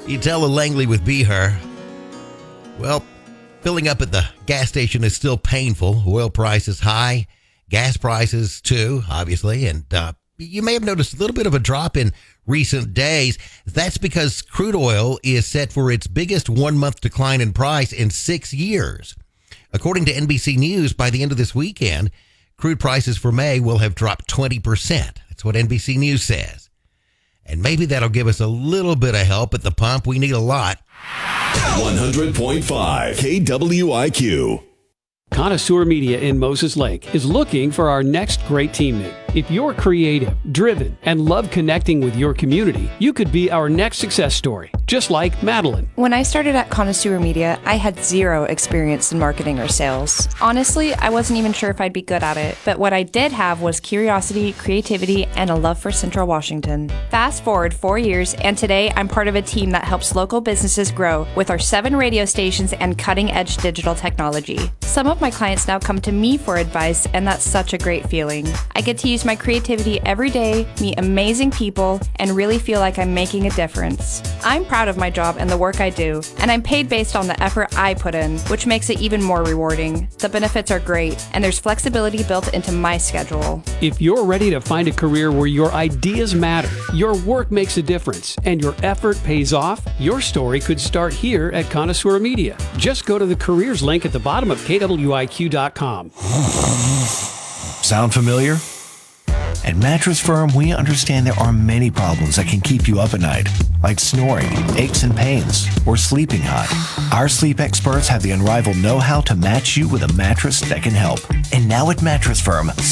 You tell a Langley with Be Her. Well, filling up at the gas station is still painful. Oil prices high, gas prices too, obviously. And you may have noticed a little bit of a drop in recent days. That's because crude oil is set for its biggest 1 month decline in price in 6 years. According to NBC News, by the end of this weekend, crude prices for May will have dropped 20%. That's what NBC News says. And maybe that'll give us a little bit of help at the pump. We need a lot. 100.5 KWIQ. Connoisseur Media in Moses Lake is looking for our next great teammate. If you're creative, driven, and love connecting with your community, you could be our next success story, just like Madeline. When I started at Connoisseur Media, I had zero experience in marketing or sales. Honestly, I wasn't even sure if I'd be good at it, but what I did have was curiosity, creativity, and a love for Central Washington. Fast forward 4 years, and today I'm part of a team that helps local businesses grow with our 7 radio stations and cutting-edge digital technology. Some of my clients now come to me for advice, and that's such a great feeling. I get to use my creativity every day, meet amazing people, and really feel like I'm making a difference. I'm proud of my job and the work I do, and I'm paid based on the effort I put in, which makes it even more rewarding. The benefits are great, and there's flexibility built into my schedule. If you're ready to find a career where your ideas matter, your work makes a difference, and your effort pays off, your story could start here at Connoisseur Media. Just go to the careers link at the bottom of KWIQ.com. Sound familiar? At Mattress Firm, we understand there are many problems that can keep you up at night, like snoring, aches and pains, or sleeping hot. Our sleep experts have the unrivaled know-how to match you with a mattress that can help. And now at Mattress Firm,